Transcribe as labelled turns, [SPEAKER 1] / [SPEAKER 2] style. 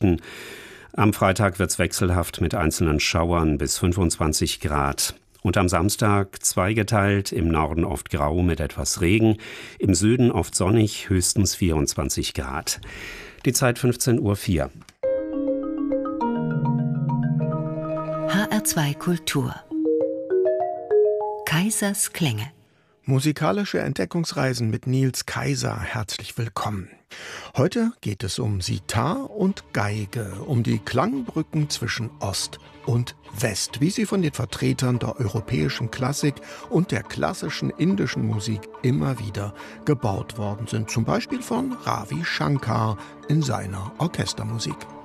[SPEAKER 1] Süden. Am Freitag wird es wechselhaft mit einzelnen Schauern bis 25 Grad. Und am Samstag zweigeteilt, im Norden oft grau mit etwas Regen, im Süden oft sonnig, höchstens 24 Grad. Die Zeit 15:04 Uhr.
[SPEAKER 2] HR2 Kultur. Kaisers Klänge.
[SPEAKER 3] Musikalische Entdeckungsreisen mit Niels Kaiser. Herzlich willkommen. Heute geht es um Sitar und Geige, um die Klangbrücken zwischen Ost und West, wie sie von den Vertretern der europäischen Klassik und der klassischen indischen Musik immer wieder gebaut worden sind. Zum Beispiel von Ravi Shankar in seiner Orchestermusik.